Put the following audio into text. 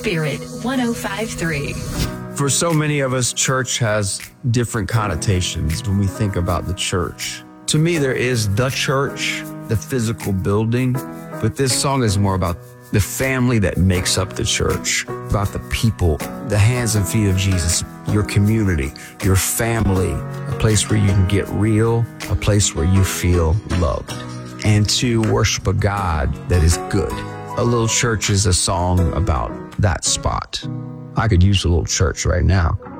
Spirit 105.3. For so many of us, church has different connotations when we think about the church. To me, there is the church, the physical building, but this song is more about the family that makes up the church, about the people, the hands and feet of Jesus, your community, your family, a place where you can get real, a place where you feel loved, and to worship a God that is good. A Little Church is a song about that spot. I could use a little church right now.